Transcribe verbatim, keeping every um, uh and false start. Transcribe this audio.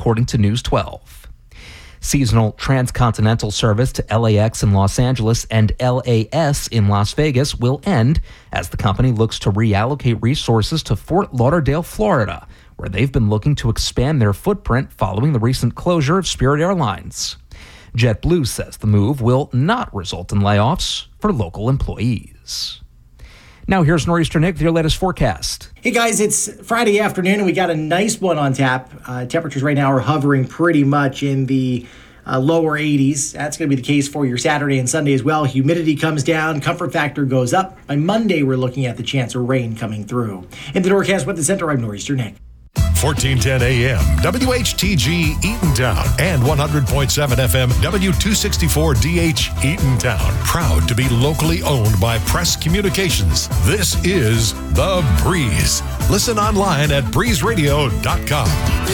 according to News twelve. Seasonal transcontinental service to L A X in Los Angeles and L A S in Las Vegas will end as the company looks to reallocate resources to Fort Lauderdale, Florida, where they've been looking to expand their footprint following the recent closure of Spirit Airlines. JetBlue says the move will not result in layoffs for local employees. Now here's Nor'easter Nick with your latest forecast. Hey guys, it's Friday afternoon and we got a nice one on tap. Uh, temperatures right now are hovering pretty much in the uh, lower eighties. That's going to be the case for your Saturday and Sunday as well. Humidity comes down, comfort factor goes up. By Monday, we're looking at the chance of rain coming through. In the Norcast with the Center, I'm Nor'easter Nick. fourteen ten A M, W H T G Eatontown, and one hundred point seven F M, W two sixty-four D H Eatontown. Proud to be locally owned by Press Communications. This is The Breeze. Listen online at breeze radio dot com.